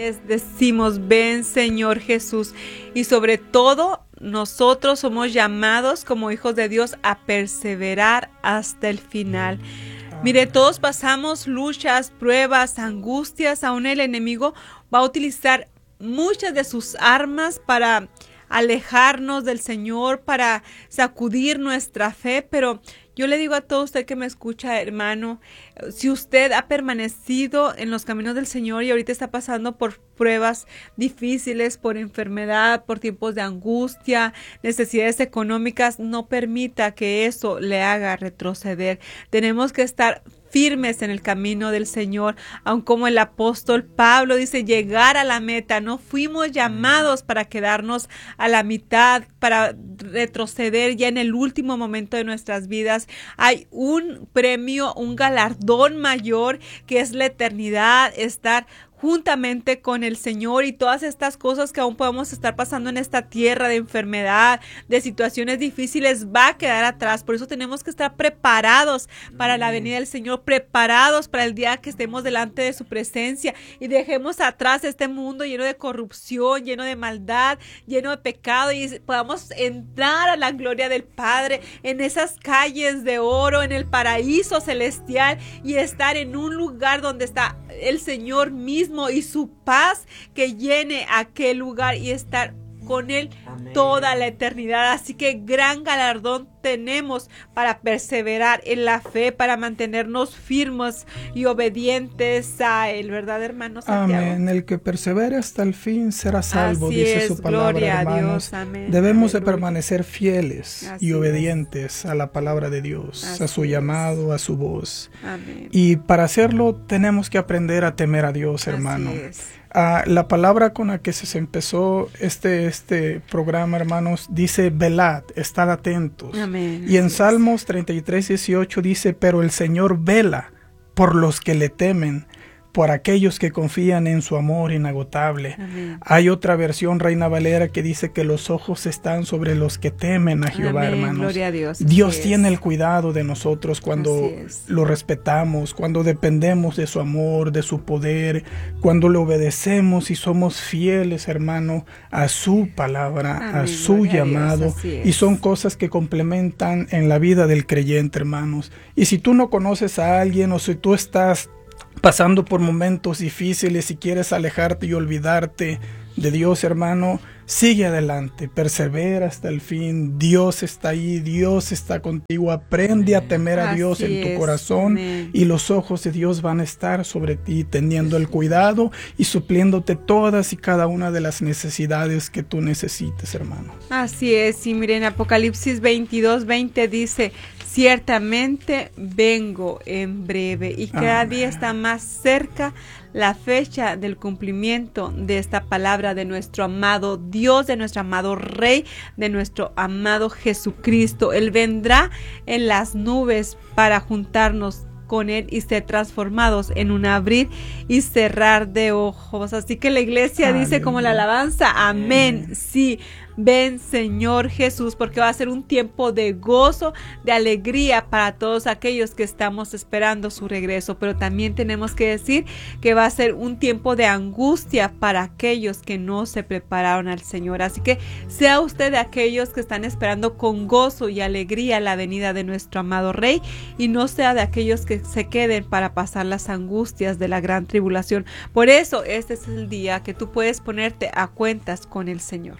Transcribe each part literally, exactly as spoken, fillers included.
Decimos, ven Señor Jesús, y sobre todo nosotros somos llamados como hijos de Dios a perseverar hasta el final. Mire, todos pasamos luchas, pruebas, angustias. Aún el enemigo va a utilizar muchas de sus armas para alejarnos del Señor, para sacudir nuestra fe, pero yo le digo a todo usted que me escucha, hermano, si usted ha permanecido en los caminos del Señor y ahorita está pasando por pruebas difíciles, por enfermedad, por tiempos de angustia, necesidades económicas, no permita que eso le haga retroceder. Tenemos que estar firmes en el camino del Señor, aun como el apóstol Pablo dice, llegar a la meta. No fuimos llamados para quedarnos a la mitad, para retroceder ya en el último momento de nuestras vidas. Hay un premio, un galardón mayor que es la eternidad, estar juntamente con el Señor, y todas estas cosas que aún podemos estar pasando en esta tierra de enfermedad, de situaciones difíciles, va a quedar atrás. Por eso tenemos que estar preparados para la venida del Señor, preparados para el día que estemos delante de su presencia y dejemos atrás este mundo lleno de corrupción, lleno de maldad, lleno de pecado, y podamos entrar a la gloria del Padre en esas calles de oro, en el paraíso celestial, y estar en un lugar donde está el Señor mismo y su paz que llene aquel lugar y estar con Él Amén. Toda la eternidad. Así que gran galardón tenemos para perseverar en la fe, para mantenernos firmes y obedientes a Él, ¿verdad, hermano Santiago? Amén. El que persevere hasta el fin será salvo, Así dice es, su palabra, gloria hermanos. a Dios. Amén. Debemos Aleluya. de permanecer fieles Así y obedientes es. a la palabra de Dios, Así a su es. llamado, a su voz. Amén. Y para hacerlo tenemos que aprender a temer a Dios, hermano. Así es. Uh, la palabra con la que se empezó este, este programa, hermanos, dice velad, estad atentos. Amén. Y en Así Salmos treinta y tres, dieciocho dice, pero el Señor vela por los que le temen, por aquellos que confían en su amor inagotable. Amén. Hay otra versión, Reina Valera, que dice que los ojos están sobre los que temen a Jehová, Amén. hermanos. Gloria a Dios. Dios Así tiene es. el cuidado de nosotros cuando es. lo respetamos, cuando dependemos de su amor, de su poder, cuando le obedecemos y somos fieles, hermano, a su palabra, Amén. a su Gloria llamado. a Dios. Así es. Y son cosas que complementan en la vida del creyente, hermanos. Y si tú no conoces a alguien, o si tú estás pasando por momentos difíciles y quieres alejarte y olvidarte de Dios, hermano, sigue adelante, persevera hasta el fin. Dios está ahí, Dios está contigo. Aprende a temer a Así Dios en tu es. corazón. Amén. Y los ojos de Dios van a estar sobre ti, teniendo el cuidado y supliéndote todas y cada una de las necesidades que tú necesites, hermano. Así es. Y miren, Apocalipsis veintidós, veinte dice, ciertamente vengo en breve. Y cada Amén. día está más cerca la fecha del cumplimiento de esta palabra de nuestro amado Dios, de nuestro amado Rey, de nuestro amado Jesucristo. Él vendrá en las nubes para juntarnos con Él y ser transformados en un abrir y cerrar de ojos. Así que la iglesia Aleluya. Dice como la alabanza, amén, amén. Sí, ven Señor Jesús, porque va a ser un tiempo de gozo, de alegría para todos aquellos que estamos esperando su regreso, pero también tenemos que decir que va a ser un tiempo de angustia para aquellos que no se prepararon al Señor. Así que sea usted de aquellos que están esperando con gozo y alegría la venida de nuestro amado Rey, y no sea de aquellos que se queden para pasar las angustias de la gran tribulación. Por eso este es el día que tú puedes ponerte a cuentas con el Señor.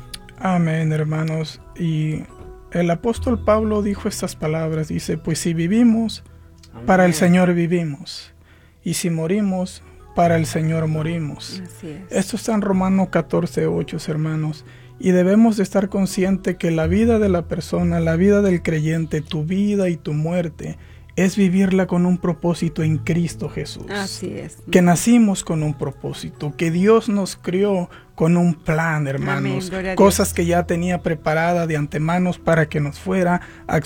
Amén, hermanos. Y el apóstol Pablo dijo estas palabras, dice, pues si vivimos, Amén. Para el Señor vivimos, y si morimos, para el Señor morimos. Así es. Esto está en Romanos catorce, ocho, hermanos. Y debemos de estar conscientes que la vida de la persona, la vida del creyente, tu vida y tu muerte, es vivirla con un propósito en Cristo Jesús. Así es. Que nacimos con un propósito, que Dios nos crió con un plan, hermanos. Amén, cosas que ya tenía preparada de antemano para que nos fuera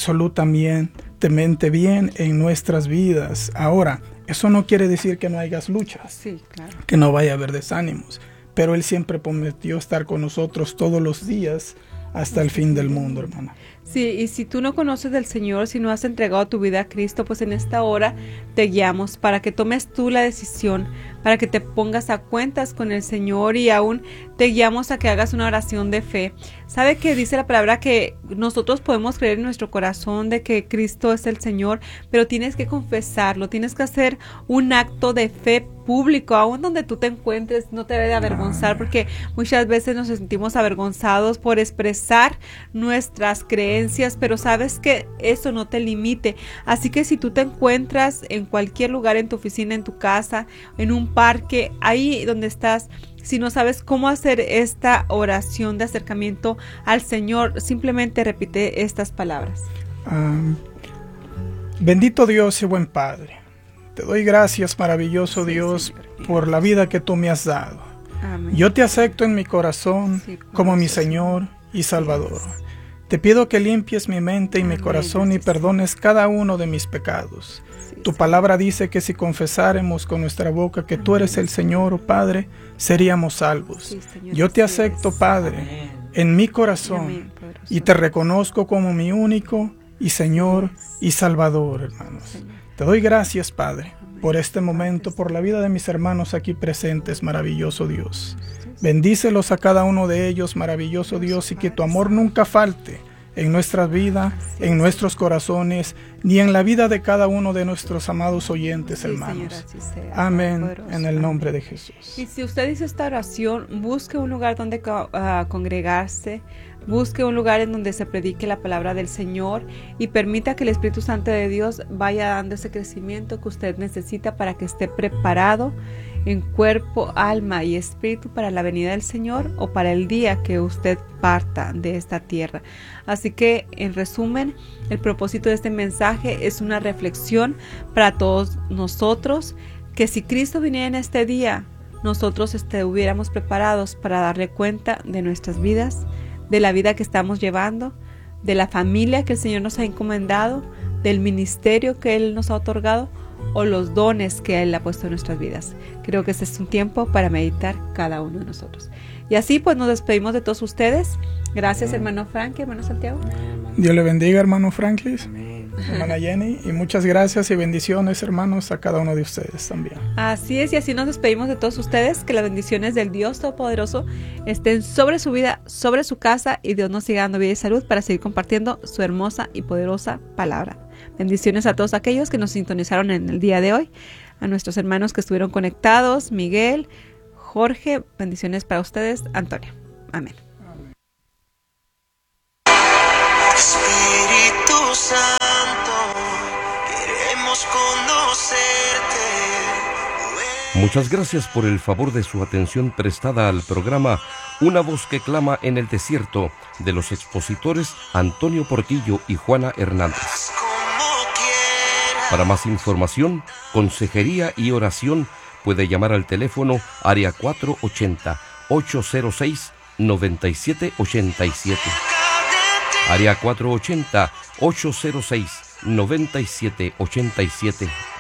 absolutamente bien en nuestras vidas. Ahora, eso no quiere decir que no hayas luchas, sí, claro. que no vaya a haber desánimos, pero Él siempre prometió estar con nosotros todos los días hasta el fin del mundo, hermana. Sí, y si tú no conoces del Señor, si no has entregado tu vida a Cristo, pues en esta hora te guiamos para que tomes tú la decisión, para que te pongas a cuentas con el Señor, y aún te guiamos a que hagas una oración de fe. ¿Sabe que dice la palabra que nosotros podemos creer en nuestro corazón de que Cristo es el Señor, pero tienes que confesarlo, tienes que hacer un acto de fe público, aún donde tú te encuentres? No te debe de avergonzar, porque muchas veces nos sentimos avergonzados por expresar nuestras creencias, pero sabes que eso no te limite. Así que si tú te encuentras en cualquier lugar, en tu oficina, en tu casa, en un parque, ahí donde estás, si no sabes cómo hacer esta oración de acercamiento al Señor, simplemente repite estas palabras. Um, bendito Dios y buen Padre, te doy gracias, maravilloso sí, Dios, Señor, por la vida que tú me has dado. Amén. Yo te acepto en mi corazón sí, como mi Señor y Salvador. Te pido que limpies mi mente y Amén, mi corazón y perdones cada uno de mis pecados. Sí, tu palabra dice que si confesáremos con nuestra boca que Amén, tú eres el Señor, oh Padre, seríamos salvos. Sí, Señor, yo te acepto, Padre, Amén, en mi corazón Amén, y te reconozco como mi único y Señor y Salvador, hermanos. Señor. Te doy gracias, Padre, por este momento, por la vida de mis hermanos aquí presentes, maravilloso Dios. Bendícelos a cada uno de ellos, maravilloso Dios, y que tu amor nunca falte en nuestra vida, en nuestros corazones, ni en la vida de cada uno de nuestros amados oyentes, hermanos. Amén, en el nombre de Jesús. Y si usted hizo esta oración, busque un lugar donde uh, congregarse, busque un lugar en donde se predique la palabra del Señor y permita que el Espíritu Santo de Dios vaya dando ese crecimiento que usted necesita para que esté preparado en cuerpo, alma y espíritu para la venida del Señor o para el día que usted parta de esta tierra. Así que, en resumen, el propósito de este mensaje es una reflexión para todos nosotros, que si Cristo viniera en este día, nosotros estuviéramos preparados para darle cuenta de nuestras vidas, de la vida que estamos llevando, de la familia que el Señor nos ha encomendado, del ministerio que Él nos ha otorgado o los dones que Él ha puesto en nuestras vidas. Creo que este es un tiempo para meditar cada uno de nosotros. Y así pues nos despedimos de todos ustedes. Gracias, hermano Frank, hermano Santiago. Dios le bendiga, hermano Franklin, hermana Jenny, y muchas gracias y bendiciones, hermanos, a cada uno de ustedes también. Así es, y así nos despedimos de todos ustedes. Que las bendiciones del Dios Todopoderoso estén sobre su vida, sobre su casa, y Dios nos siga dando vida y salud para seguir compartiendo su hermosa y poderosa palabra. Bendiciones a todos aquellos que nos sintonizaron en el día de hoy, a nuestros hermanos que estuvieron conectados, Miguel, Jorge, bendiciones para ustedes, Antonio. Amén. Espíritu Santo, queremos conocerte. Muchas gracias por el favor de su atención prestada al programa Una voz que clama en el desierto, de los expositores Antonio Portillo y Juana Hernández. Para más información, consejería y oración, puede llamar al teléfono área cuatro ochenta, ocho cero seis, nueve siete ocho siete. Área cuatro ochenta, ocho cero seis, nueve siete ocho siete.